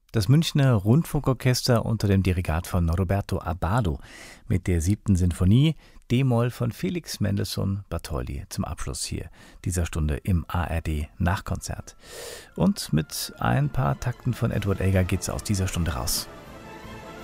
Das Münchner Rundfunkorchester unter dem Dirigat von Roberto Abbado mit der 7. Sinfonie, D-Moll von Felix Mendelssohn Bartholdy zum Abschluss hier dieser Stunde im ARD Nachkonzert. Und mit ein paar Takten von Edward Elgar geht's aus dieser Stunde raus.